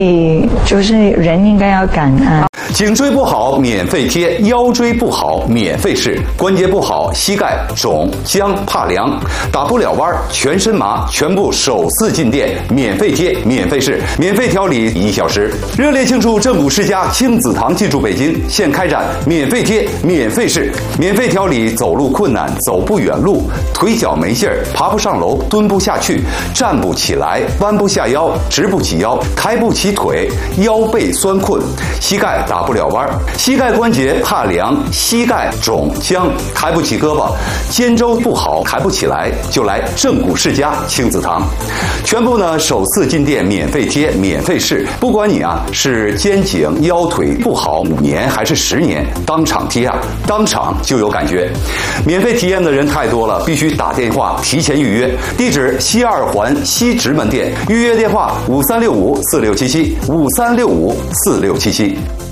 就是人应该要感恩。 颈椎不好免费贴，腰椎不好免费试，关节不好膝盖肿僵怕凉，打不了弯全身麻，全部首次进店免费贴免费试，免费调理1小时。热烈庆祝正骨世家亲子堂进驻北京，现开展免费贴免费试，免费调理走路困难、走不远路、腿脚没劲儿、爬不上楼、蹲不下去、站不起来、弯不下腰、直不起腰、抬不起腿、腰背酸困、膝盖打不了弯，膝盖关节怕凉、膝盖肿僵、抬不起胳膊、肩周不好抬不起来，就来正骨世家亲子堂。全部呢首次进店免费贴免费试，不管你是肩颈腰腿不好5年还是10年，当场贴当场就有感觉。免费体验的人太多了，必须打电话提前预约。地址西2环西直门店，预约电话5365467753654677。